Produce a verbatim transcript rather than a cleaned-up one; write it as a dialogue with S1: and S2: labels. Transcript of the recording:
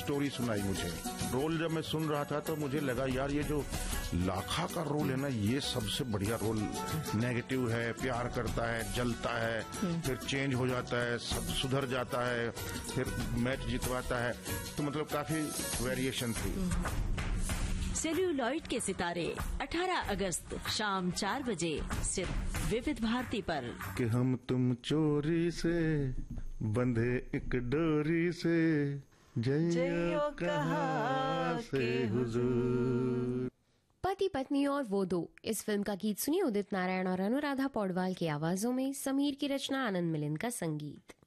S1: Story सुनाई मुझे। Role जब मैं सुन रहा था तो मुझे लगा यार ये जो लाखा का रोल है ना, ये सबसे बढ़िया रोल। नेगेटिव है, प्यार करता है, जलता है, फिर चेंज हो जाता है, सब सुधर जाता है, फिर मैच जितवाता है, तो मतलब काफी वेरिएशन थी।
S2: सेल्यूलॉइड के सितारे अठारह अगस्त शाम चार बजे सिर्फ विविध भारती पर।
S1: कि हम तुम चोरी से बंधे एक डोरी से, जइयो कहाँ से हुजूर।
S3: पति पत्नी और वो दो, इस फिल्म का गीत सुनिए उदित नारायण और अनुराधा पौडवाल की आवाजों में, समीर की रचना, आनंद मिलिंद का संगीत।